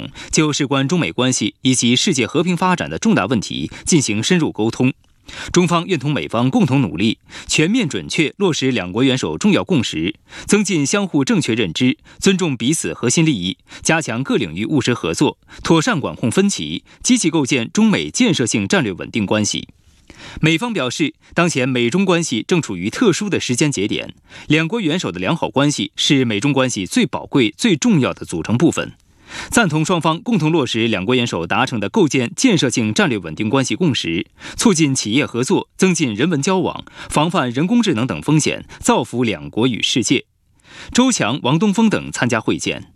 统就事关中美关系以及世界和平发展的重大问题进行深入沟通。中方愿同美方共同努力，全面准确落实两国元首重要共识，增进相互正确认知，尊重彼此核心利益，加强各领域务实合作，妥善管控分歧，积极构建中美建设性战略稳定关系。美方表示，当前美中关系正处于特殊的时间节点，两国元首的良好关系是美中关系最宝贵、最重要的组成部分。赞同双方共同落实两国元首达成的构建建设性战略稳定关系共识，促进企业合作，增进人文交往，防范人工智能等风险，造福两国与世界。周强、王东峰等参加会见。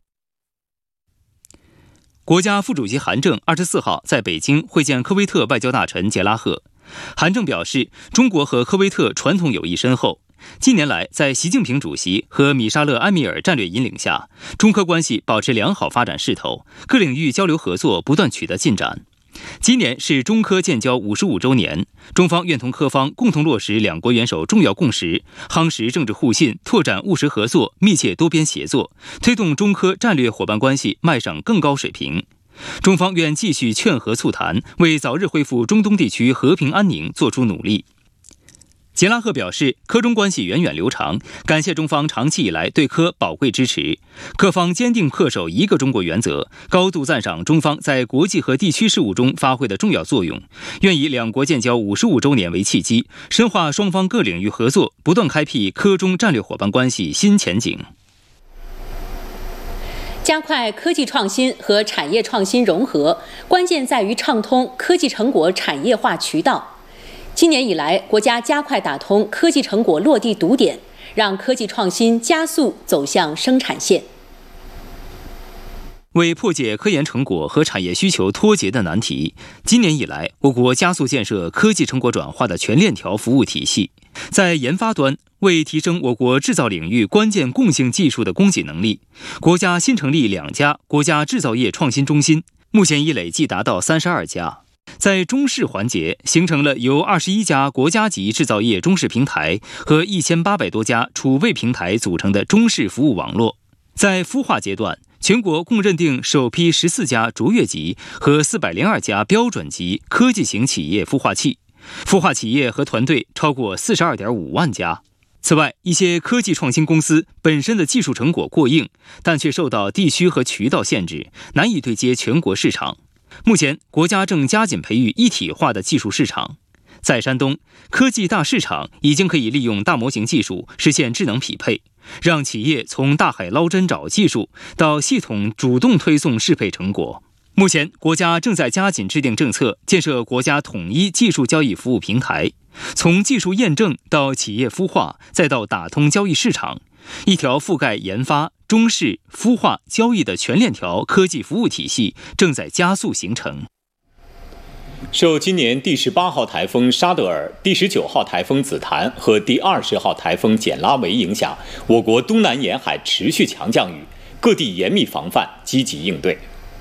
国家副主席韩正24号在北京会见科威特外交大臣杰拉赫。韩正表示，中国和科威特传统友谊深厚，近年来在习近平主席和米沙勒·安米尔战略引领下，中科关系保持良好发展势头，各领域交流合作不断取得进展。今年是中科建交55周年，中方愿同科方共同落实两国元首重要共识，夯实政治互信，拓展务实合作，密切多边协作，推动中科战略伙伴关系迈上更高水平。中方愿继续劝和促谈，为早日恢复中东地区和平安宁做出努力。杰拉赫表示，科中关系源远流长，感谢中方长期以来对科宝贵支持，科方坚定恪守一个中国原则，高度赞赏中方在国际和地区事务中发挥的重要作用，愿以两国建交55周年为契机，深化双方各领域合作，不断开辟科中战略伙伴关系新前景。 加快科技创新和产业创新融合，关键在于畅通科技成果产业化渠道。今年以来，国家加快打通科技成果落地堵点，让科技创新加速走向生产线。 为破解科研成果和产业需求脱节的难题，今年以来，我国加速建设科技成果转化的全链条服务体系。在研发端，为提升我国制造领域关键共性技术的供给能力，国家新成立2家国家制造业创新中心，目前已累计达到32家。在中试环节，形成了由21家国家级制造业中试平台和1800多家储备平台组成的中试服务网络。在孵化阶段，全国共认定首批14家卓越级和402家标准级科技型企业孵化器，孵化企业和团队超过42.5万家。此外，一些科技创新公司本身的技术成果过硬，但却受到地区和渠道限制，难以对接全国市场。目前，国家正加紧培育一体化的技术市场。在山东，科技大市场已经可以利用大模型技术实现智能匹配，让企业从大海捞针找技术到系统主动推送适配成果。目前，国家正在加紧制定政策，建设国家统一技术交易服务平台，从技术验证到企业孵化，再到打通交易市场，一条覆盖研发、中试、孵化、交易的全链条科技服务体系正在加速形成。 受今年第18号台风沙德尔、第19号台风紫檀和第20号台风简拉维影响，我国东南沿海持续强降雨，各地严密防范，积极应对。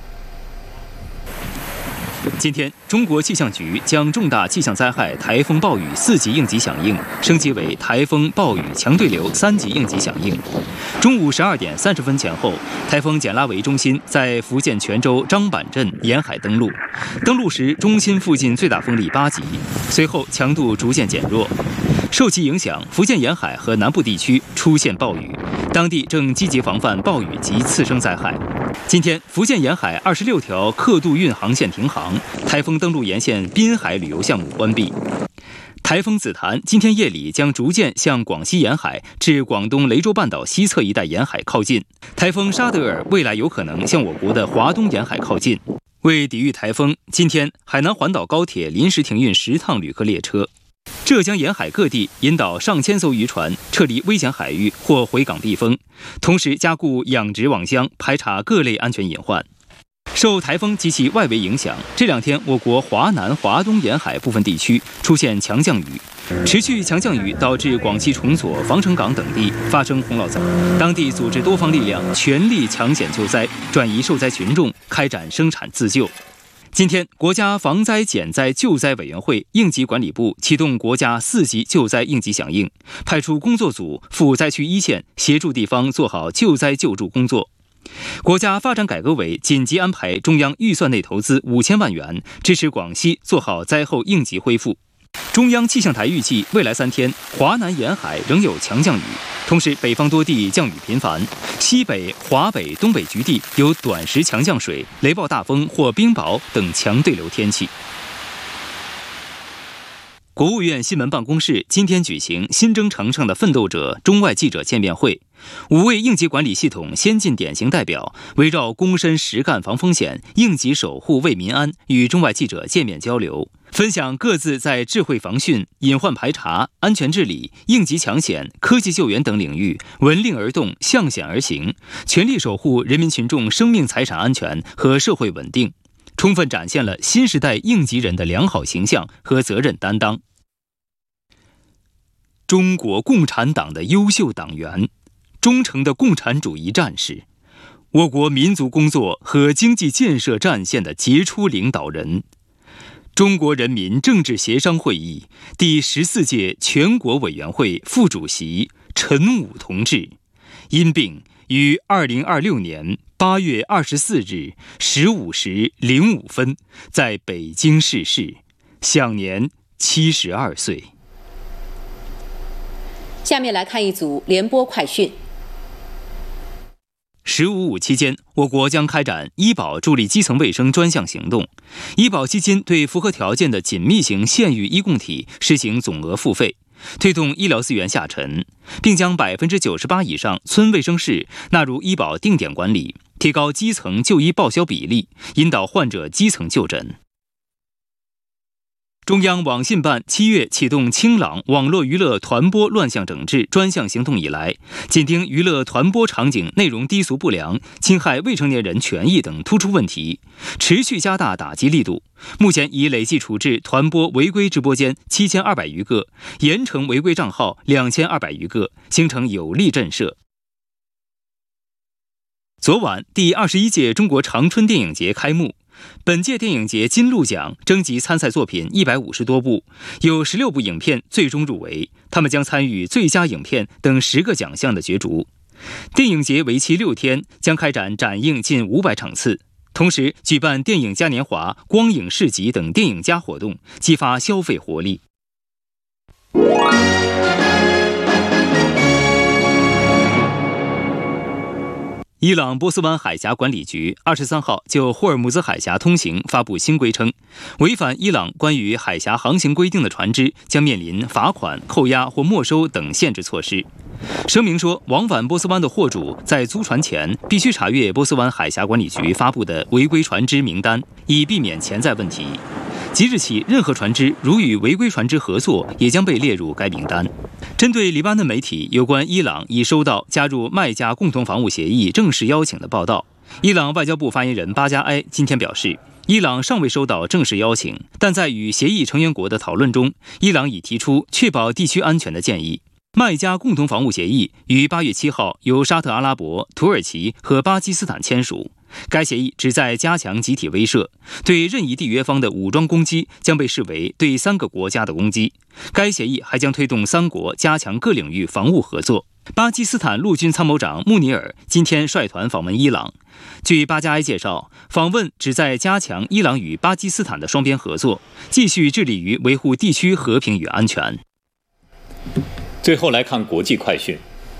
今天，中国气象局将重大气象灾害台风暴雨4级应急响应升级为台风暴雨强对流3级应急响应。中午12点30分前后，台风简拉维中心在福建泉州张板镇沿海登陆，登陆时中心附近最大风力8级，随后强度逐渐减弱。受其影响，福建沿海和南部地区出现暴雨，当地正积极防范暴雨及次生灾害。今天，福建沿海26条客渡运航线停航，台风登陆沿线滨海旅游项目关闭。台风紫檀今天夜里将逐渐向广西沿海至广东雷州半岛西侧一带沿海靠近，台风沙德尔未来有可能向我国的华东沿海靠近。为抵御台风，今天海南环岛高铁临时停运10趟旅客列车。浙江沿海各地引导上千艘渔船撤离危险海域或回港避风，同时加固养殖网箱，排查各类安全隐患。受台风及其外围影响，这2天我国华南、华东沿海部分地区出现强降雨，持续强降雨导致广西崇左、防城港等地发生洪涝灾害，当地组织多方力量全力抢险救灾，转移受灾群众，开展生产自救。今天，国家防灾减灾救灾委员会应急管理部启动国家4级救灾应急响应，派出工作组赴灾区一线，协助地方做好救灾救助工作。 国家发展改革委紧急安排中央预算内投资5000万元，支持广西做好灾后应急恢复。中央气象台预计，未来3天，华南沿海仍有强降雨，同时北方多地降雨频繁，西北、华北、东北局地有短时强降水、雷暴大风或冰雹等强对流天气。国务院新闻办公室今天举行新征程上的奋斗者中外记者见面会，5位应急管理系统先进典型代表围绕躬身实干防风险、应急守护为民安与中外记者见面交流，分享各自在智慧防汛、隐患排查、安全治理、应急抢险、科技救援等领域闻令而动、向险而行，全力守护人民群众生命财产安全和社会稳定，充分展现了新时代应急人的良好形象和责任担当。中国共产党的优秀党员，忠诚的共产主义战士，我国民族工作和经济建设战线的杰出领导人，中国人民政治协商会议第14届全国委员会副主席陈武同志，因病于2026年8月24日15时05分在北京逝世，享年72岁。 下面来看一组联播快讯。 15.5期间，我国将开展医保助力基层卫生专项行动，医保基金对符合条件的紧密型县域医共体实行总额付费，推动医疗资源下沉，并将98%以上村卫生室纳入医保定点管理，提高基层就医报销比例，引导患者基层就诊。中央网信办7月启动清朗网络娱乐团播乱象整治专项行动以来，紧盯娱乐团播场景内容低俗不良、侵害未成年人权益等突出问题，持续加大打击力度。目前已累计处置团播违规直播间7200余个，严惩违规账号2200余个，形成有力震慑。昨晚，第21届中国长春电影节开幕。本届电影节金鹿奖征集参赛作品150多部，有16部影片最终入围，他们将参与最佳影片等10个奖项的角逐。电影节为期6天，将开展展映近500场次，同时举办电影嘉年华、光影市集等电影嘉活动，激发消费活力。伊朗波斯湾海峡管理局23号就霍尔木兹海峡通行发布新规称，违反伊朗关于海峡航行规定的船只将面临罚款、扣押或没收等限制措施。声明说，往返波斯湾的货主在租船前必须查阅波斯湾海峡管理局发布的违规船只名单，以避免潜在问题。即日起，任何船只如与违规船只合作，也将被列入该名单。针对黎巴嫩媒体有关伊朗已收到加入麦加共同防务协议正式邀请的报道，伊朗外交部发言人巴加埃今天表示，伊朗尚未收到正式邀请，但在与协议成员国的讨论中，伊朗已提出确保地区安全的建议。麦加共同防务协议于8月7号由沙特阿拉伯、土耳其和巴基斯坦签署。该协议旨在加强集体威慑，对任意缔约方的武装攻击将被视为对3个国家的攻击。该协议还将推动3国加强各领域防务合作。巴基斯坦陆军参谋长穆尼尔今天率团访问伊朗。据巴加埃介绍，访问旨在加强伊朗与巴基斯坦的双边合作，继续致力于维护地区和平与安全。 最后来看国际快讯。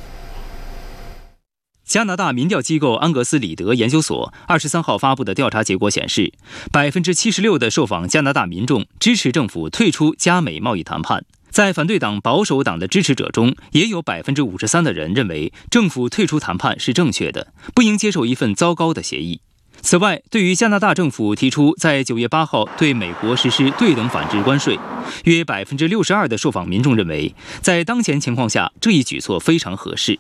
加拿大民调机构安格斯里德研究所23号发布的调查结果显示，76%的受访加拿大民众支持政府退出加美贸易谈判。在反对党保守党的支持者中，也有53%的人认为政府退出谈判是正确的，不应接受一份糟糕的协议。此外，对于加拿大政府提出在9月8号对美国实施对等反制关税，约62%的受访民众认为，在当前情况下，这一举措非常合适。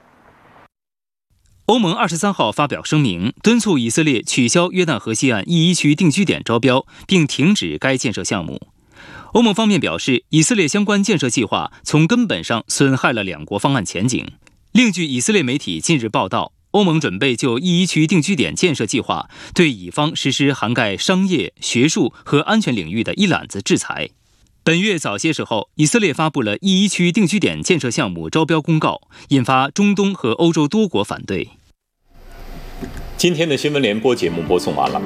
欧盟23号发表声明，敦促以色列取消约旦河西岸E1区定居点招标，并停止该建设项目。欧盟方面表示，以色列相关建设计划从根本上损害了两国方案前景。另据以色列媒体近日报道，欧盟准备就E1区定居点建设计划对乙方实施涵盖商业、学术和安全领域的一揽子制裁。本月早些时候，以色列发布了E1区定居点建设项目招标公告，引发中东和欧洲多国反对。 今天的新闻联播节目播送完了，